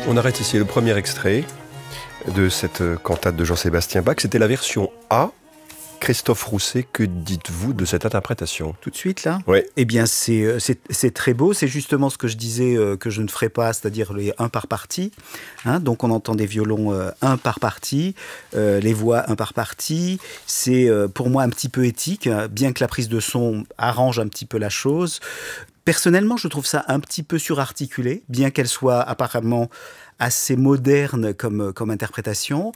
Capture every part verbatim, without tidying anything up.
On arrête ici le premier extrait de cette cantate de Jean-Sébastien Bach. C'était la version A. Christophe Rousset, que dites-vous de cette interprétation ? Tout de suite, là ? Oui. Eh bien, c'est, c'est, c'est très beau. C'est justement ce que je disais euh, que je ne ferais pas, c'est-à-dire les un par partie. Hein, donc, on entend des violons euh, un par partie, euh, les voix un par partie. C'est euh, pour moi un petit peu éthique, hein, bien que la prise de son arrange un petit peu la chose. Personnellement, je trouve ça un petit peu surarticulé, bien qu'elle soit apparemment assez moderne comme, comme interprétation.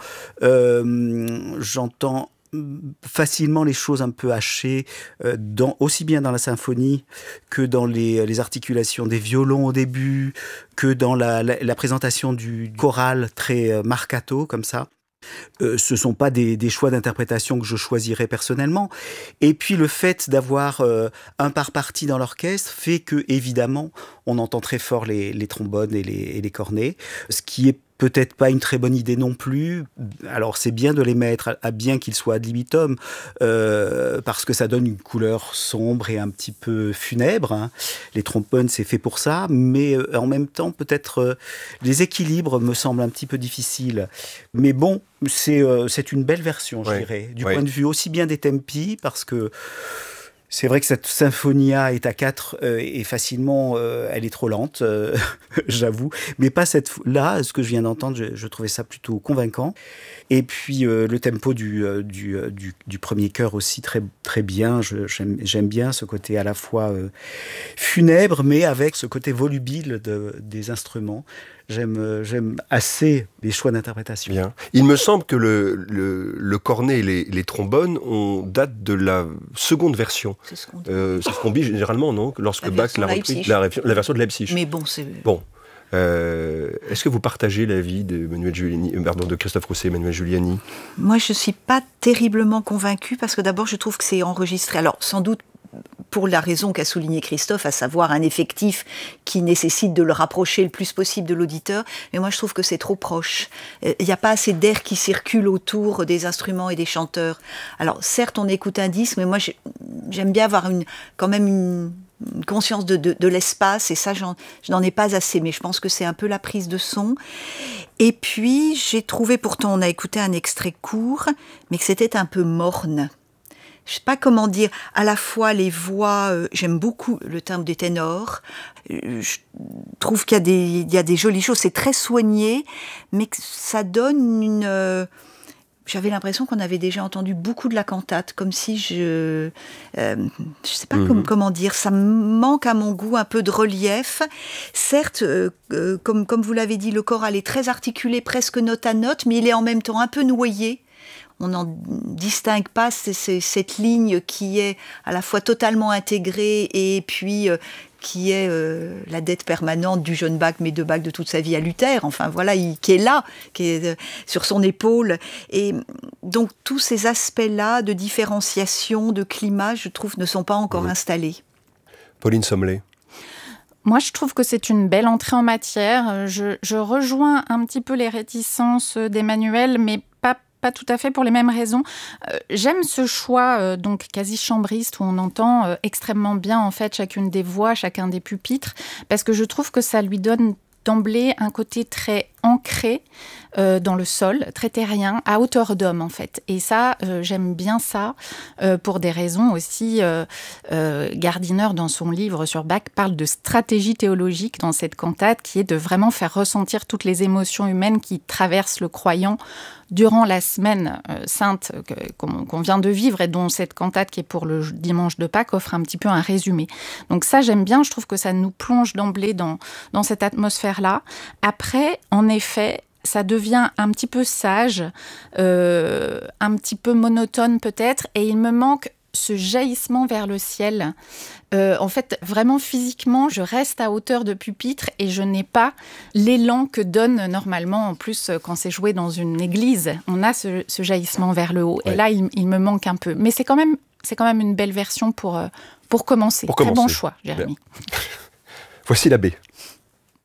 Euh, j'entends facilement les choses un peu hachées, euh, dans, aussi bien dans la symphonie que dans les, les articulations des violons au début, que dans la, la, la présentation du choral très euh, marcato, comme ça. Euh, ce ne sont pas des, des choix d'interprétation que je choisirais personnellement. Et puis le fait d'avoir euh, un par partie dans l'orchestre fait que, évidemment, on entend très fort les, les trombones et les, et les cornets, ce qui est peut-être pas une très bonne idée non plus. Alors c'est bien de les mettre, à, à bien qu'ils soient ad libitum, euh, parce que ça donne une couleur sombre et un petit peu funèbre. Hein. Les trombones, c'est fait pour ça, mais euh, en même temps, peut-être euh, les équilibres me semblent un petit peu difficiles. Mais bon, c'est, euh, c'est une belle version, je ouais. dirais, du ouais. point de vue aussi bien des tempi, parce que c'est vrai que cette Symphonia est à quatre euh, et facilement, euh, elle est trop lente, euh, j'avoue. Mais pas cette là, ce que je viens d'entendre, je, je trouvais ça plutôt convaincant. Et puis euh, le tempo du, euh, du, euh, du, du premier chœur aussi très, très bien. Je, j'aime, j'aime bien ce côté à la fois euh, funèbre, mais avec ce côté volubile de, des instruments. J'aime, j'aime assez les choix d'interprétation. Bien. Il me semble que le, le, le cornet et les, les trombones on date de la seconde version. C'est ce qu'on dit. Euh, c'est ce qu'on dit généralement, non ? Lorsque La Bach l'a repris, la, la version de Leipzig. Mais bon, c'est... Bon. Euh, est-ce que vous partagez l'avis de, Manuel Giuliani, euh, pardon, de Christophe Rousset et Manuel Giuliani ? Moi, je ne suis pas terriblement convaincue parce que d'abord, je trouve que c'est enregistré. Alors, sans doute pour la raison qu'a souligné Christophe, à savoir un effectif qui nécessite de le rapprocher le plus possible de l'auditeur. Mais moi, je trouve que c'est trop proche. Il n'y a pas assez d'air qui circule autour des instruments et des chanteurs. Alors, certes, on écoute un disque, mais moi, j'aime bien avoir une, quand même une, une conscience de, de, de l'espace, et ça, j'en, je n'en ai pas assez. Mais je pense que c'est un peu la prise de son. Et puis, j'ai trouvé, pourtant, on a écouté un extrait court, mais que c'était un peu morne. Je ne sais pas comment dire, à la fois les voix, euh, j'aime beaucoup le timbre des ténors, euh, je trouve qu'il y a, des, il y a des jolies choses, c'est très soigné, mais que ça donne une... Euh, j'avais l'impression qu'on avait déjà entendu beaucoup de la cantate, comme si je... Euh, je ne sais pas mmh. comme, comment dire, ça manque à mon goût un peu de relief. Certes, euh, euh, comme, comme vous l'avez dit, le choral est très articulé, presque note à note, mais il est en même temps un peu noyé. On n'en distingue pas c'est, c'est, cette ligne qui est à la fois totalement intégrée et puis euh, qui est euh, la dette permanente du jeune Bach, mais de Bach de toute sa vie à Luther, enfin voilà, il, qui est là, qui est euh, sur son épaule. Et donc tous ces aspects-là de différenciation, de climat, je trouve, ne sont pas encore mmh. installés. Pauline Sommelet. Moi, je trouve que c'est une belle entrée en matière. Je, je rejoins un petit peu les réticences d'Emmanuel, mais pas Pas tout à fait pour les mêmes raisons. Euh, j'aime ce choix euh, donc quasi chambriste où on entend euh, extrêmement bien en fait chacune des voix, chacun des pupitres, parce que je trouve que ça lui donne d'emblée un côté très ancré euh, dans le sol, très terrien, à hauteur d'homme en fait. Et ça, euh, j'aime bien ça, euh, pour des raisons aussi. Euh, euh, Gardiner, dans son livre sur Bach, parle de stratégie théologique dans cette cantate, qui est de vraiment faire ressentir toutes les émotions humaines qui traversent le croyant durant la semaine euh, sainte que, qu'on, qu'on vient de vivre, et dont cette cantate, qui est pour le dimanche de Pâques, offre un petit peu un résumé. Donc ça, j'aime bien, je trouve que ça nous plonge d'emblée dans, dans cette atmosphère-là. Après, en effet, ça devient un petit peu sage, euh, un petit peu monotone peut-être, et il me manque ce jaillissement vers le ciel. Euh, en fait, vraiment physiquement, je reste à hauteur de pupitre et je n'ai pas l'élan que donne normalement, en plus, quand c'est joué dans une église. On a ce, ce jaillissement vers le haut. Ouais. Et là, il, il me manque un peu. Mais c'est quand même, c'est quand même une belle version pour, pour commencer. Pour Très commencer. bon choix, Jérémy. Voici l'abbé.